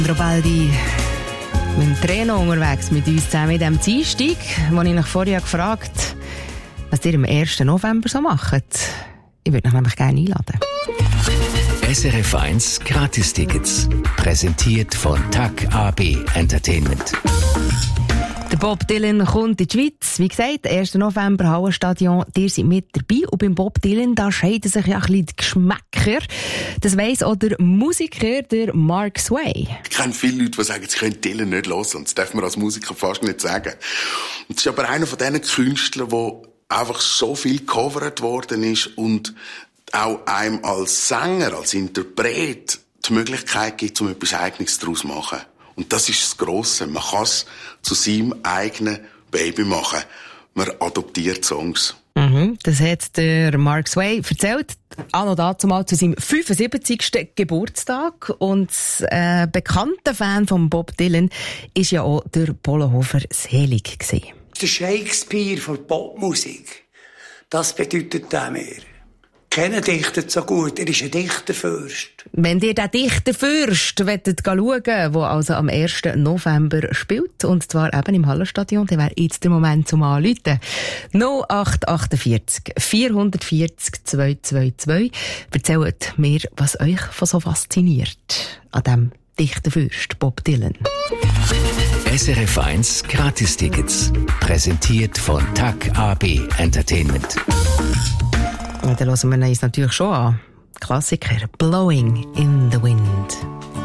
Robaldi mit dem Treno unterwegs mit uns zusammen in diesem Dienstag, wo ich nach vorher gefragt habe, was ihr am 1. November so macht. Ich würde euch nämlich gerne einladen. SRF 1 Gratis-Tickets. Präsentiert von TAG AB Entertainment. Der Bob Dylan kommt in die Schweiz. Wie gesagt, 1. November, Hallenstadion. Ihr seid mit dabei. Und beim Bob Dylan, da scheiden sich ja ein bisschen die Geschmäcker. Das weiss auch der Musiker, der Mark Sway. Ich kenne viele Leute, die sagen, sie können Dylan nicht hören. Und das darf man als Musiker fast nicht sagen. Und es ist aber einer von diesen Künstlern, der einfach so viel gecovert worden ist und auch einem als Sänger, als Interpret die Möglichkeit gibt, um etwas Eigenes daraus zu machen. Und das ist das Grosse. Man kann es zu seinem eigenen Baby machen. Man adoptiert Songs. Das hat der Mark Sway erzählt. Anno dazu mal zu seinem 75. Geburtstag. Und bekannter Fan von Bob Dylan war ja auch der Polohofer Selig gewesen. Der Shakespeare von Popmusik, das bedeutet er mir. Keiner dichtet so gut, er ist ein Dichterfürst. Wenn ihr den Dichterfürst schauen wollt, der also am 1. November spielt, und zwar eben im Hallenstadion, dann wäre jetzt der Moment zum Anrufen. 0848 440 222. Erzählt mir, was euch so fasziniert an dem Dichterfürst Bob Dylan. SRF 1 Gratis-Tickets. Präsentiert von TAG AB Entertainment. Und dann hören wir uns natürlich schon an. Klassiker Blowing in the Wind.